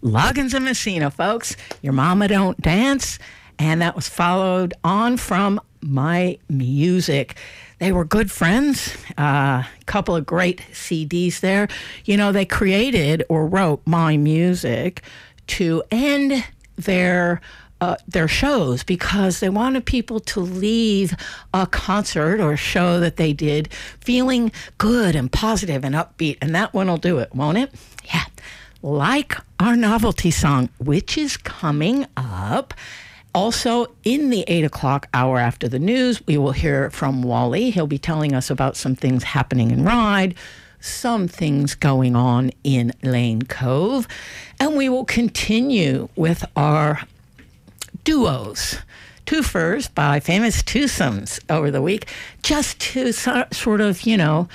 Loggins and Messina, folks. Your Mama Don't Dance. And that was followed on from My Music. They were good friends. A couple of great CDs there. You know, they created or wrote My Music to end their shows because they wanted people to leave a concert or show that they did feeling good and positive and upbeat. And that one will do it, won't it? Yeah. Like our novelty song, which is coming up. Also, in the 8 o'clock hour after the news, we will hear from Wally. He'll be telling us about some things happening in Ryde, some things going on in Lane Cove, and we will continue with our duos. Twofers by Famous Twosomes over the week, just to sort of, you know,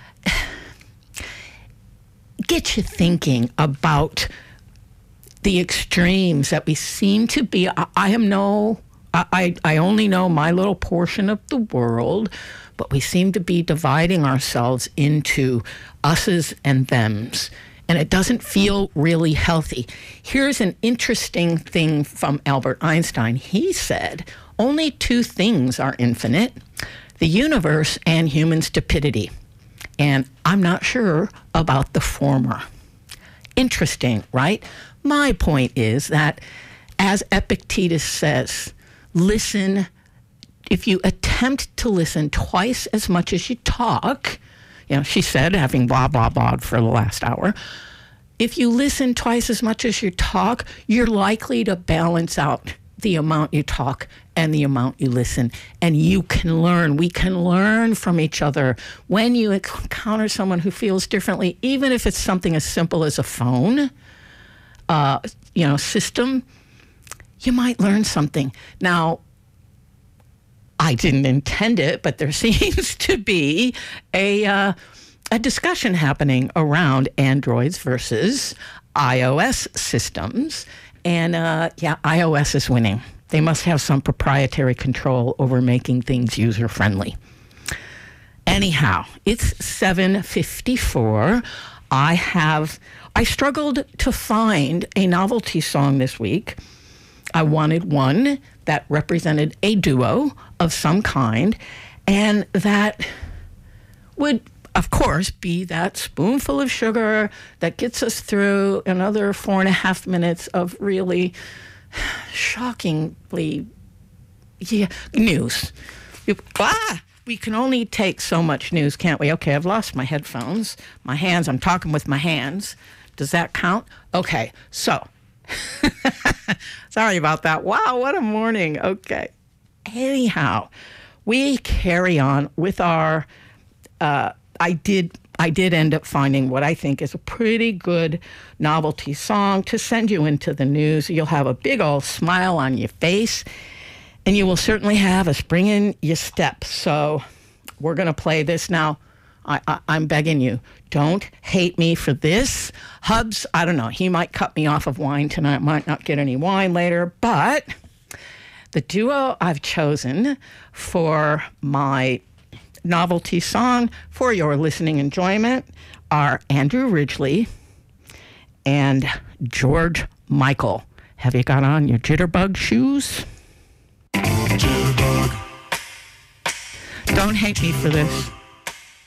get you thinking about the extremes that we seem to be. I only know my little portion of the world, but we seem to be dividing ourselves into us's and them's, and it doesn't feel really healthy. Here's an interesting thing from Albert Einstein. He said, only two things are infinite, the universe and human stupidity. And I'm not sure about the former. Interesting, right? My point is that, as Epictetus says, listen. If you attempt to listen twice as much as you talk, you know, she said, having blah, blah, blah for the last hour, if you listen twice as much as you talk, you're likely to balance out the amount you talk and the amount you listen. And you can learn. We can learn from each other. When you encounter someone who feels differently, even if it's something as simple as a phone, system, you might learn something. Now, I didn't intend it, but there seems to be a discussion happening around Androids versus iOS systems. And iOS is winning. They must have some proprietary control over making things user-friendly. Anyhow, it's 7:54. I struggled to find a novelty song this week. I wanted one that represented a duo of some kind, and that would, of course, be that spoonful of sugar that gets us through another 4.5 minutes of really shockingly news. We can only take so much news, can't we? Okay, I've lost my headphones. My hands, I'm talking with my hands. Does that count? Okay, so. Sorry about that. Wow, what a morning. Okay. Anyhow, we carry on with our, I did end up finding what I think is a pretty good novelty song to send you into the news. You'll have a big old smile on your face, and you will certainly have a spring in your step. So we're going to play this now. I'm begging you, don't hate me for this. Hubs, I don't know, he might cut me off of wine tonight, might not get any wine later, but the duo I've chosen for my novelty song for your listening enjoyment are Andrew Ridgeley and George Michael. Have you got on your jitterbug shoes? Jitterbug. Don't hate me for this.